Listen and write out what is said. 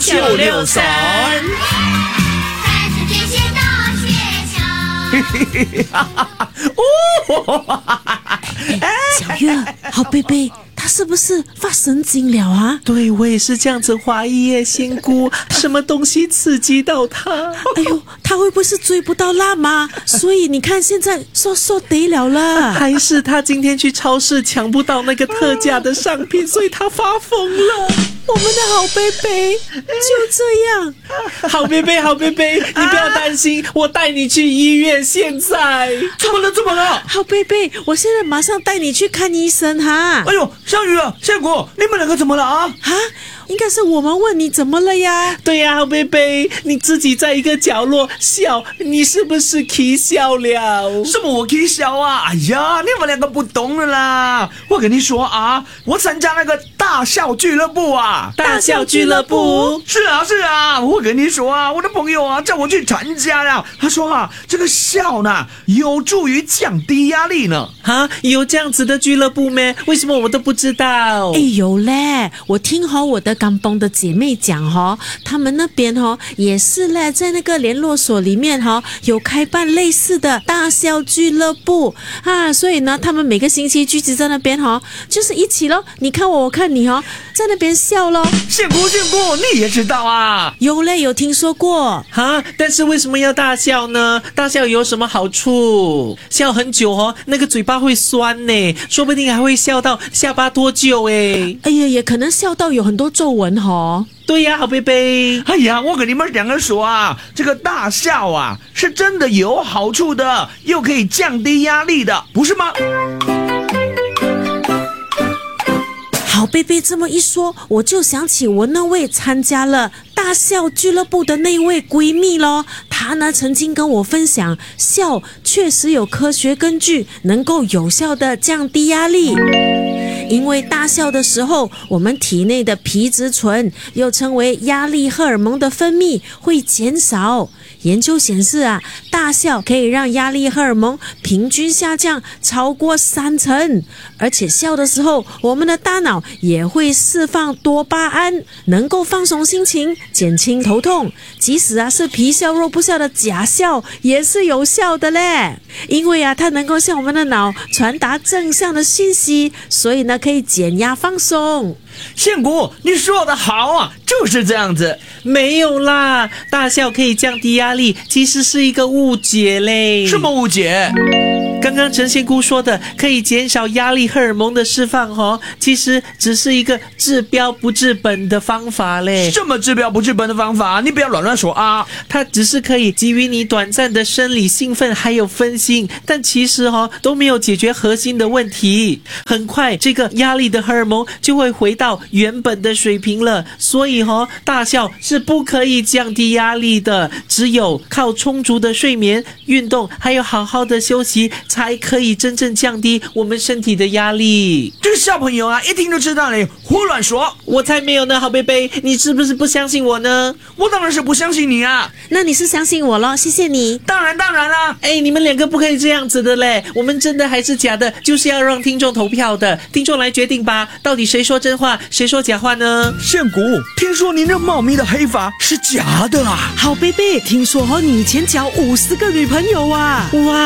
963。 小月，好贝贝，他是不是发神经了啊？ 对，我也是这样子怀疑耶，仙姑，什么东西刺激到他？ 哎呦，他会不会是追不到辣妈？所以你看现在说得了了， 还是他今天去超市抢不到那个特价的商品，所以他发疯了。 我们的好贝贝就这样。 好贝贝，好贝贝，你不要担心，我带你去医院。现在怎么了？怎么了？ 好贝贝，我现在马上带你去看医生哈。 哎呦，香鱼啊，仙姑，你们两个怎么了啊？ 应该是我们问你怎么了呀？ 对呀，好贝贝，你自己在一个角落笑，你是不是起笑了？ 什么我起笑啊？哎呀，你们两个不懂了啦！我跟你说啊，我参加那个大笑俱乐部啊。 大笑俱乐部？ 是啊，我跟你说啊，我的朋友啊叫我去参加呀。他说啊，这个笑呢有助于降低压力呢。 有这样子的俱乐部咩？为什么我都不知道？ 有嘞，我听我的甘榜的姐妹讲他们那边也是嘞，在那个联络所里面有开办类似的大笑俱乐部啊，所以呢，他们每个星期聚集在那边就是一起咯，你看我看你在那边笑咯。 仙姑，你也知道啊？ 有嘞，有听说过但是为什么要大笑呢？大笑有什么好处？笑很久那个嘴巴会酸呢，说不定还会笑到下巴脱臼哎呀，也可能笑到有很多皱纹对呀，好贝贝。 哎呀，我跟你们两个说啊，这个大笑啊是真的有好处的，又可以降低压力的，不是吗？ 好贝贝这么一说，我就想起我那位参加了大笑俱乐部的那位闺蜜咯。她呢曾经跟我分享，笑确实有科学根据，能够有效的降低压力。因为大笑的时候，我们体内的皮质醇，又称为压力荷尔蒙的分泌会减少。研究显示大笑可以让压力荷尔蒙平均下降超过30%，而且笑的时候，我们的大脑也会释放多巴胺，能够放松心情，减轻头痛。即使是皮笑肉不笑的假笑，也是有效的嘞。因为它能够向我们的脑传达正向的信息，所以呢可以减压放松。 仙姑，你说的好啊，就是这样子。 没有啦，大笑可以降低压力，其实是一个误解嘞。 什么误解？ 刚刚陈仙姑说的可以减少压力荷尔蒙的释放其实只是一个治标不治本的方法嘞。 什么治标不治本的方法？你不要乱说啊！ 它只是可以给予你短暂的生理兴奋还有分心，但其实都没有解决核心的问题。很快这个压力的荷尔蒙就会回到原本的水平了，所以大笑是不可以降低压力的，只有靠充足的睡眠、运动还有好好的休息，才可以真正降低我们身体的压力。 这个小朋友啊，一听就知道你胡乱说。 我才没有呢，好贝贝，你是不是不相信我呢？ 我当然是不相信你啊。 那你是相信我咯，谢谢你。 当然啦。 你们两个不可以这样子的嘞，我们真的还是假的，就是要让听众投票的，听众来决定吧，到底谁说真话谁说假话呢？ 仙姑，听说你那茂密的黑发是假的啊。 好贝贝，听说你以前交50个女朋友啊。 哇，